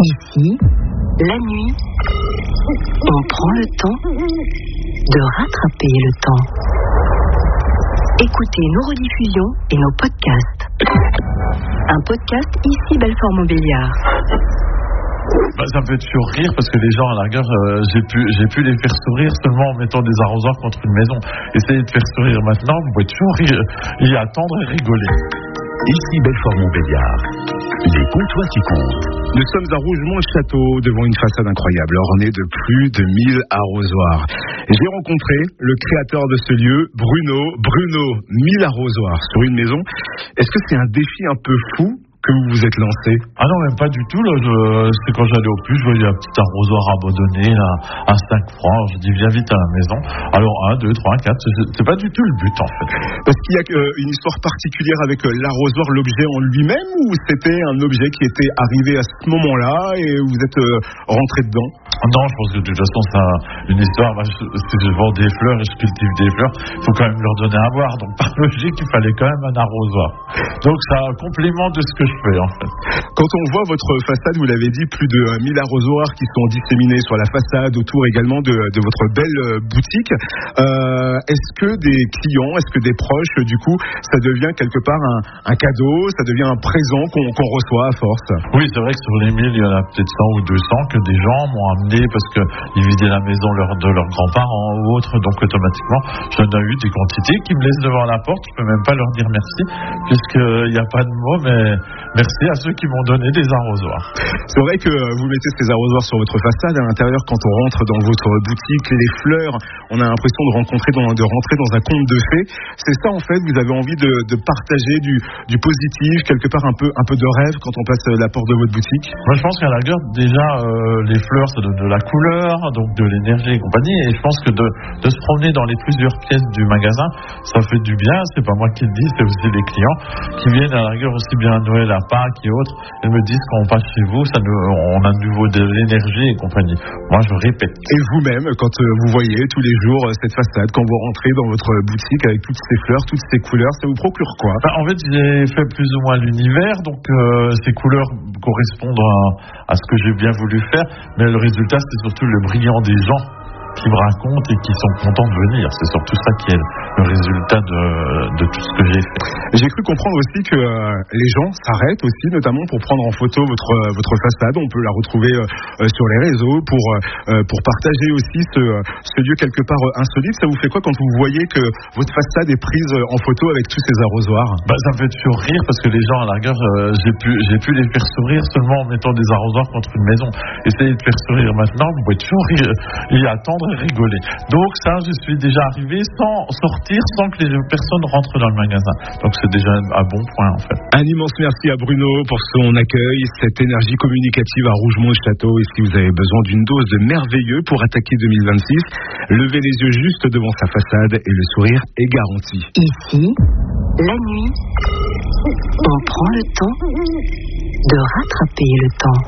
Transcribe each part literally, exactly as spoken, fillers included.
Ici, la nuit, on prend le temps de rattraper le temps. Écoutez nos rediffusions et nos podcasts. Un podcast ici Belfort-Montbéliard. Bah, ça me fait toujours rire parce que les gens à la rigueur, euh, j'ai pu j'ai pu les faire sourire seulement en mettant des arrosoirs contre une maison. Essayez de faire sourire maintenant, vous pouvez toujours rire, y attendre et rigoler. Ici Belfort-Montbéliard, les comptoirs qui comptent. Nous sommes à Rougemont-le-Château, devant une façade incroyable, ornée de plus de mille arrosoirs. J'ai rencontré le créateur de ce lieu, Bruno. Bruno, mille arrosoirs sur une maison. Est-ce que c'est un défi un peu fou que vous vous êtes lancé? Ah non, même pas du tout. Là, je, c'est quand j'allais au puits, je voyais un petit arrosoir abandonné là, à cinq francs. Je dis viens vite à la maison. Alors un, deux, trois, quatre, c'est, c'est pas du tout le but en fait. Parce qu'il y a euh, une histoire particulière avec euh, l'arrosoir, l'objet en lui-même, ou c'était un objet qui était arrivé à ce moment-là et vous êtes euh, rentré dedans? Non, je pense que de toute façon, c'est une histoire. Bah, je, si je vends des fleurs et je cultive des fleurs, il faut quand même leur donner à boire. Donc par logique, il fallait quand même un arrosoir. Donc c'est un complément de ce que je fais en fait. Quand on voit votre façade, vous l'avez dit, plus de mille arrosoirs qui sont disséminés sur la façade, autour également de, de votre belle boutique. Euh, est-ce que des clients, est-ce que des proches, du coup, ça devient quelque part un, un cadeau, ça devient un présent qu'on, qu'on reçoit à force? Oui, c'est vrai que sur les mille, il y en a peut-être cent ou deux cents que des gens m'ont amené parce qu'ils vidaient la maison leur, de leurs grands-parents ou autres, donc automatiquement, j'en ai eu des quantités qui me laissent devant la porte. Je peux même pas leur dire merci, puisqu'il n'y a pas de mots, mais merci à ceux qui m'ont donné des arrosoirs. C'est vrai que vous mettez ces arrosoirs sur votre façade. À l'intérieur, quand on rentre dans votre boutique, les fleurs, on a l'impression de, rencontrer dans, de rentrer dans un conte de fées. C'est ça, en fait, vous avez envie de, de partager du, du positif, quelque part un peu, un peu de rêve quand on passe la porte de votre boutique? Moi, je pense qu'à la rigueur, déjà, euh, les fleurs, ça donne de la couleur, donc de l'énergie et compagnie. Et je pense que de, de se promener dans les plusieurs pièces du magasin, ça fait du bien. C'est pas moi qui le dis, c'est aussi les clients qui viennent à la rigueur aussi bien à Noël, à Pâques et autres. Ils me disent quand on passe chez vous, ça nous, on a de nouveau de l'énergie et compagnie. Moi, je répète. Et vous-même, quand vous voyez tous les jours cette façade, quand vous rentrez dans votre boutique avec toutes ces fleurs, toutes ces couleurs, ça vous procure quoi? Bah, en fait, j'ai fait plus ou moins l'univers, donc euh, ces couleurs correspondent à, à ce que j'ai bien voulu faire, mais le résultat, c'est surtout le brillant des gens qui me racontent et qui sont contents de venir. C'est surtout ça qui est le résultat de, de tout ce que j'ai fait. J'ai cru comprendre aussi que euh, les gens s'arrêtent aussi, notamment pour prendre en photo votre, votre façade. On peut la retrouver euh, sur les réseaux pour, euh, pour partager aussi ce, ce lieu quelque part insolite. Ça vous fait quoi quand vous voyez que votre façade est prise en photo avec tous ces arrosoirs? Bah, ça me fait toujours rire parce que les gens, à la rigueur, euh, j'ai, pu, j'ai pu les faire sourire seulement en mettant des arrosoirs contre une maison. Essayez de faire sourire maintenant, vous pouvez toujours rire, y attendre et rigoler. Donc ça, je suis déjà arrivé sans sortir, sans que les personnes rentrent dans le magasin. Donc c'est déjà un bon point en fait. Un immense merci à Bruno pour son accueil, cette énergie communicative à Rougemont-le-Château. Et si vous avez besoin d'une dose de merveilleux pour attaquer deux mille vingt-six, levez les yeux juste devant sa façade et le sourire est garanti. Ici, la nuit, on prend le temps de rattraper le temps.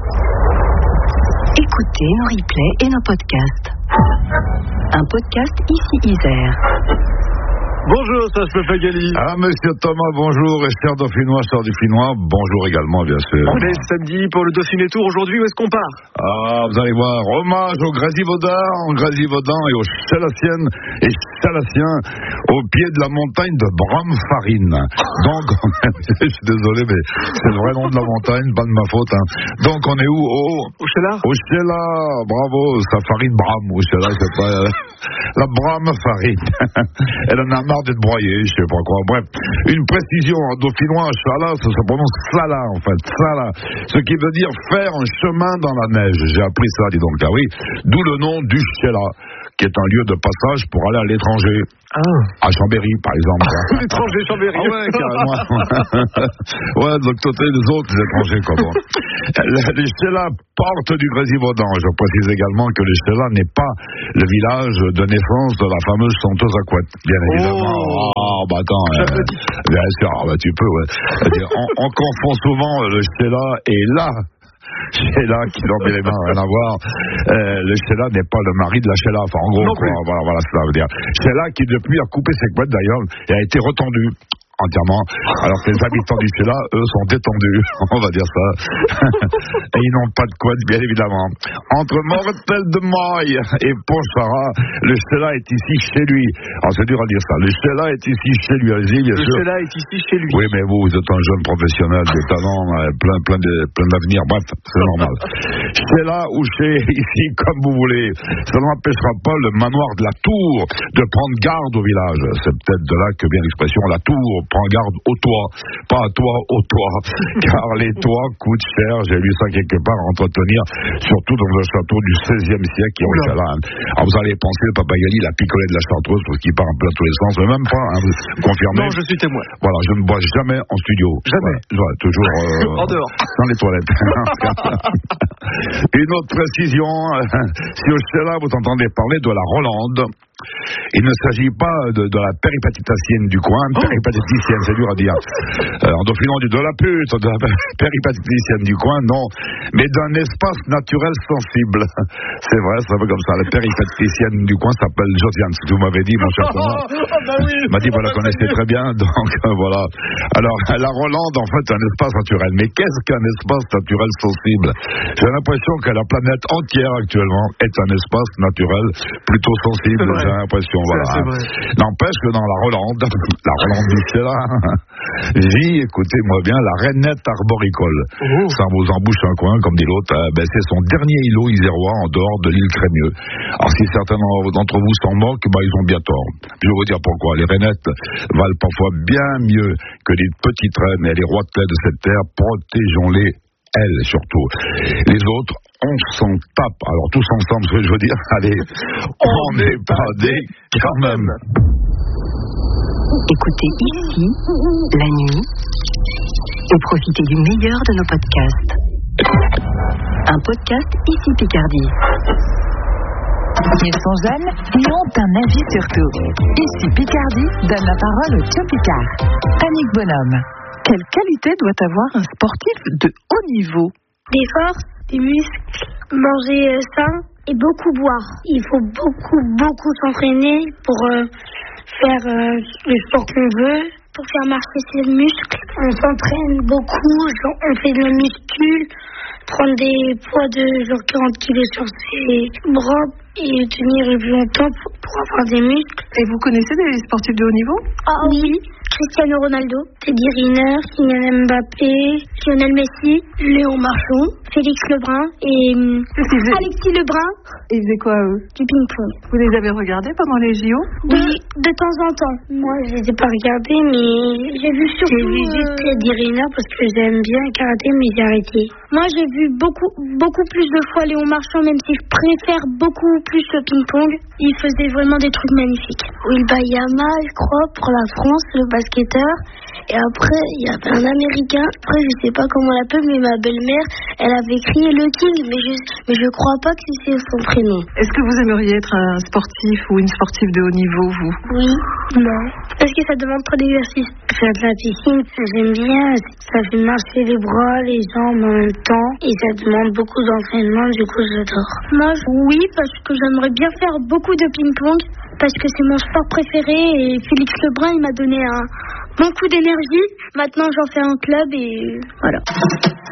Écoutez nos replays et nos podcasts. Un podcast ici Isère. Bonjour, ça se fait Gali. Ah, monsieur Thomas, bonjour. Et cher Dauphinois, cher Dauphinois, bonjour également, bien sûr. On est samedi pour le Dauphiné Tour. Aujourd'hui, où est-ce qu'on part? Ah, vous allez voir, hommage au Grésivaudan, Grésivaudan et aux Chalassiennes et Chalassiens au pied de la montagne de Bramfarine. Donc, je suis désolé, mais c'est le vrai nom de la montagne, pas de ma faute. Hein. Donc, on est où? Au Au Chéla? Au Chéla, bravo, sa farine Bram, au Chéla, c'est pas la Bramfarine. Elle en a marre d'être broyée, je sais pas quoi. Bref, une précision en dauphinois, Chala, ça se prononce Sala en fait, Sala, ce qui veut dire faire un chemin dans la neige. J'ai appris ça, dis donc, ah oui. D'où le nom du Chéla, qui est un lieu de passage pour aller à l'étranger. Ah. À Chambéry, par exemple. L'étranger Chambéry. Ah ouais, carrément. Ouais, de l'autre côté, les autres les étrangers, quoi. Bon. Les Chélas portent du Grésivaudan. Je précise également que les Chélas n'est pas le village de naissance de la fameuse chanteuse à couette, bien évidemment. Oh, oh bah attends. Euh, bien sûr, bah, tu peux, ouais. C'est-à-dire, on, on confond souvent le Chéla et là. Sheila qui n'en met les mains, rien à voir. Euh, le Sheila n'est pas le mari de la Sheila. Enfin, en gros, quoi, voilà, voilà, cela veut dire. Sheila qui, depuis, a coupé ses couettes, d'ailleurs, et a été retendue. entièrement. Alors que les habitants du Sheila, eux, sont détendus, on va dire ça. Et ils n'ont pas de couette, bien évidemment. Entre Mortel de Maille et Pontcharrat, le Sheila est ici chez lui. Alors c'est dur à dire ça. Le Sheila est ici chez lui, allez-y, bien Le sûr. Sheila est ici chez lui. Oui, mais vous, vous êtes un jeune professionnel de talent, euh, plein, plein de, plein d'avenir. Bref, c'est normal. C'est là ou chez, ici, comme vous voulez. Ça n'empêchera pas le manoir de la Tour de prendre garde au village. C'est peut-être de là que vient l'expression la Tour prend garde au toit. Pas à toi, au toit. Car les toits coûtent cher. J'ai lu ça quelque part à entretenir, surtout dans un château du seizième siècle qui est au là. Alors vous allez penser, le Papa Gali, il a picolé de la Chartreuse parce qu'il part un peu à tous les sens. Mais même pas, hein, vous confirmez. Non, je suis témoin. Voilà, je ne bois jamais en studio. Jamais. Voilà, voilà, toujours euh, En dehors. dans les toilettes. Une autre précision, si au Sheila vous entendez parler de la Rolande, il ne s'agit pas de, de la péripatiticienne du coin, Oh. péripatiticienne, c'est dur à dire. Euh, en dauphinant du de la pute, de la péripatiticienne du coin, non, mais d'un espace naturel sensible. C'est vrai, ça va comme ça. La péripatiticienne du coin s'appelle Josiane, ce que vous m'avez dit, mon cher Thomas. Oh, bah oui. Il m'a dit, vous la connaissez très bien, donc euh, voilà. Alors, la Rolande, en fait, c'est un espace naturel. Mais qu'est-ce qu'un espace naturel sensible? J'ai l'impression que la planète entière, actuellement, est un espace naturel plutôt sensible. J'ai l'impression, voilà. C'est vrai. N'empêche que dans la Rolande, la Rolande du Sheila, vit, écoutez-moi bien, la rainette arboricole. Oh. Ça vous embouche un coin, comme dit l'autre, euh, ben, c'est son dernier îlot isérois en dehors de l'île Crémieux. Alors, si certains d'entre vous s'en moquent, ben, ils ont bien tort. Je vais vous dire pourquoi. Les rainettes valent parfois bien mieux que les petites reines et les roitelets de cette terre. Protégeons-les, elles surtout. Les autres, on s'en tape. Alors tous ensemble, ce que je veux dire, allez, on n'est pas des quand même. Écoutez ici, la nuit, et profitez du meilleur de nos podcasts. Un podcast Ici Picardie. Ils sont jeunes et ont un avis sur tout. Ici Picardie donne la parole au Tio Picard. Annick Bonhomme. Quelle qualité doit avoir un sportif de haut niveau? Des forces, des muscles, manger euh, sain et beaucoup boire. Il faut beaucoup, beaucoup s'entraîner pour euh, faire euh, le sport qu'on veut, pour faire marcher ses muscles. On s'entraîne beaucoup, genre, on fait de la muscule, prendre des poids de genre quarante kilos sur ses bras et tenir le plus longtemps pour, pour avoir des muscles. Et vous connaissez des sportifs de haut niveau? Ah oui, Cristiano Ronaldo, Teddy Riner, Kylian Mbappé, Lionel Messi, Léon Marchand, Félix Lebrun et hum, faisaient... Alexis Lebrun. Ils faisaient quoi, eux? Du ping-pong. Vous les avez regardés pendant les J O? Oui, de temps en temps. Moi, je les ai pas regardés, mais j'ai vu surtout J'ai vu juste euh, Teddy Riner parce que j'aime bien le karaté, mais j'ai arrêté. Moi, j'ai vu beaucoup, beaucoup plus de fois Léon Marchand, même si je préfère beaucoup plus le ping-pong. Il faisait vraiment des trucs magnifiques. Will Bayama, je crois, pour la France, le basketteur. Et après, il y avait un Américain. Après, je sais pas comment on l'appelle, mais ma belle-mère, elle avait crié le King, mais je, mais je crois pas que c'est son prénom. Est-ce que vous aimeriez être un sportif ou une sportive de haut niveau, vous? Oui, non. Parce que ça demande trop d'exercice. Faire de la piscine, j'aime bien. Ça fait marcher les bras, les jambes en même temps. Et ça demande beaucoup d'entraînement, du coup, j'adore. Moi, oui, parce que j'aimerais bien faire beaucoup de ping-pong. Parce que c'est mon sport préféré. Et Félix Lebrun, il m'a donné un bon coup d'énergie. Maintenant, j'en fais un club et voilà.